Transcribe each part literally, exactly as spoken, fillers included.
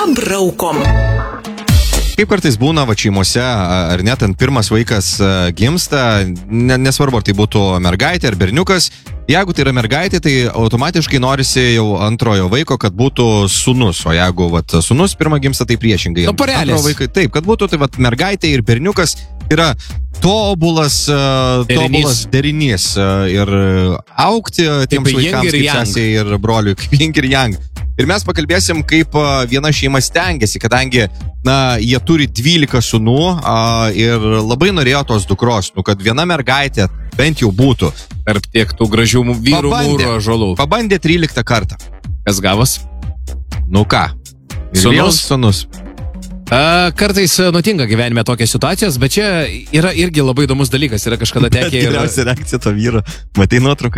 pabraukom. Kaip kartais būna va šeimose, ar net ant pirmas vaikas gimsta, nesvarbu, ar tai būtų mergaitė ar berniukas, jeigu tai yra mergaitė, tai automatiškai norisi jau antrojo vaiko, kad būtų sūnus, o jeigu vat, sūnus pirmą gimsta, tai priešingai. Nu, porelės. Vaikai, taip, kad būtų tai vat, mergaitė ir berniukas yra tobulas derinys, tobulas derinys ir augti tiems Taip, vaikams, ir kaip sesiai ir broliui, kaip Ying ir Yang. Ir mes pakalbėsim, kaip viena šeima stengiasi, kadangi na, jie turi dvylika sūnų a, ir labai norėjo tos dukros, nu, kad viena mergaitė bent jau būtų. Tarp tiek tų gražių vyrų mūrų ąžuolų. Pabandė tryliktą kartą. Kas gavos? Nu ką? Ir Sūnus? vėl sūnus. A, kartais nutinka gyvenime tokios situacijos, bet čia yra irgi labai įdomus dalykas. Yra kažkada tekę ir... Geriausia reakcija to vyro. Matai nuotrauką?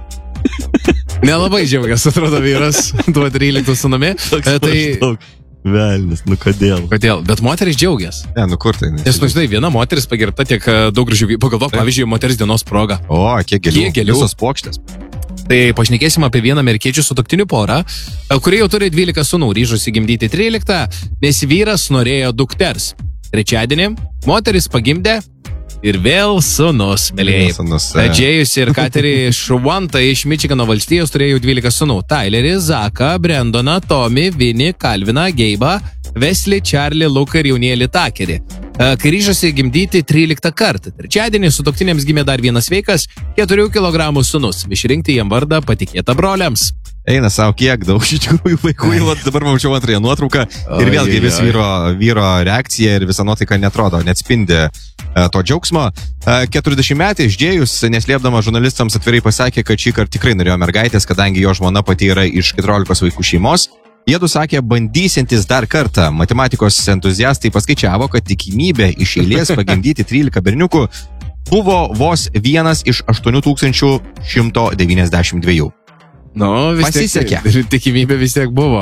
Nelabai džiaugias, atrodo, vyras tuo tryliktų sūnumi. Tai... Velnis, nu kodėl? Kodėl? Bet moteris džiaugias. Ne, nu kur tai? Nes, nu, žinai, viena moteris pagerbta tiek daug gražių vyrų. Pagalvok, pavyzdžiui, moters dienos proga. O, kiek gėlių. Kiek gėlių. Visos plokštės. Tai pašnekėsim apie vieną amerikiečių sutuoktinių porą, kurie jau turi dvylika sūnų, ryžosi gimdyti tryliktą, nes vyras norėjo dukters. Trečiadienį moteris pagimdė ir vėl sūnus, mėlėjai. Džėjus ir Katerį Švantą iš Mičigano valstijos turėjo dvylika sūnų. Tylerį, Zaką, Brendoną, Tomį, Vinį, Kalviną, Geibą, Wesley, Charlie, Luką ir jaunėlį Takerį. Kai ryžosi gimdyti tryliktą kartą. Trečiadienį sutuoktiniams gimė dar vienas vaikas, keturių kilogramų sūnus. Išrinkti jam vardą patikėta broliams. Eina savo kiek daug iš tikrųjų vaikų, jau dabar mačiau antrąją nuotrauką ir vėlgi vis vyro, vyro reakcija ir visa nuotaika netrodo, neatspindi to džiaugsmo. keturiasdešimtmetis Džėjus, neslėpdama žurnalistams atvirai pasakė, kad šį kartą tikrai norėjo mergaitės, kadangi jo žmona pati yra iš keturiolikos vaikų šeimos. Jiedu sakė, bandysiantis dar kartą. Matematikos entuziastai paskaičiavo, kad tikimybė iš eilės pagimdyti trylika berniukų buvo vos vienas iš aštuonių tūkstančių šimto devyniasdešimt dviejų. Nu, vis pasisekė. Tiek, tikimybė vis tiek buvo.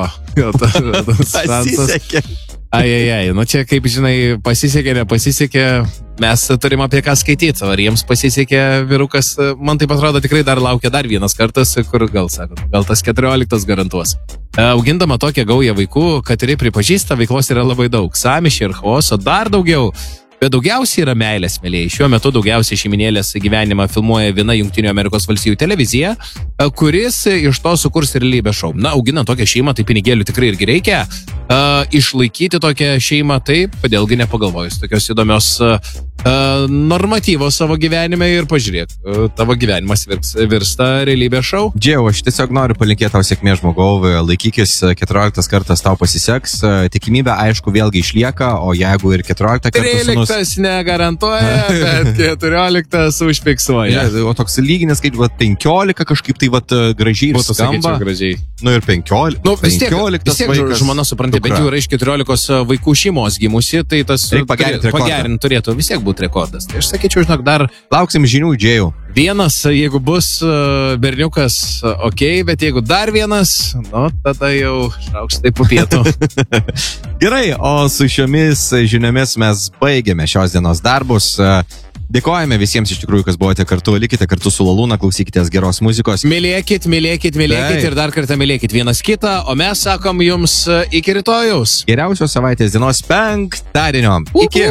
Pasisekė. Ai, ai, ai, nu čia kaip žinai, pasisekė, nepasisekė, mes turim apie ką skaityti, ar jiems pasisekė vyrukas, man taip atrodo tikrai dar laukia dar vienas kartas, kur gal, sakot, gal tas keturioliktas garantuos. Augindama tokią gaują vaikų, kad ir pripažįsta, veiklos yra labai daug, sąmyšio ir chaoso dar daugiau. Bet daugiausiai yra meilės, mėlėjai. Šiuo metu daugiausiai šeiminėlės gyvenimą filmuoja viena Jungtinių Amerikos valstijų televizija, kuris iš to sukurs realybės šou. Na, auginant tokią šeimą, tai pinigėlių tikrai irgi reikia. Uh, išlaikyti tokią šeimą, taip, kodėlgi nepagalvojus. Tokios įdomios uh, normatyvos savo gyvenime ir pažiūrėk, uh, tavo gyvenimas virs, virsta realybės šou. Džiau, aš tiesiog noriu palinkėti tau sėkmės žmogau, laikykis, keturioliktas kartas tau pasiseks, tikimybė aišku vėlgi išlieka, o jeigu ir keturioliktą kartą sūnus... tryliktas negarantuoja, bet keturioliktas užfiksuoja. Ja, o toks lyginis, kaip vat, penkiolika kažkaip tai vat, gražiai ir skamba. Gražiai. Nu ir penkiolika. Nu, vis tiek, vis tiek žmona supranti, bet jau yra iš keturiolikos vaikų šeimos gimusi, tai tas pagerinti pagerin turėtų vis tiek būti rekordas. Tai aš sakyčiau, žinok, dar... Lauksim žinių, Džiau. Vienas, jeigu bus berniukas, ok, bet jeigu dar vienas, nu, tada jau šaukštai po pietų. Gerai, o su šiomis žiniomis mes baigėme šios dienos darbus. Dėkojame visiems iš tikrųjų, kas buvote kartu. Likite kartu su Lalūna, klausykitės geros muzikos. Mylėkit, mylėkit, mylėkit Taip. ir dar kartą mylėkit vienas kitą, o mes sakom jums iki rytojaus. Geriausios savaitės dienos penktadienio. Iki.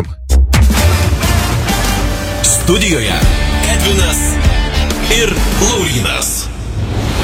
Studijoje Edvinas ir Laurynas.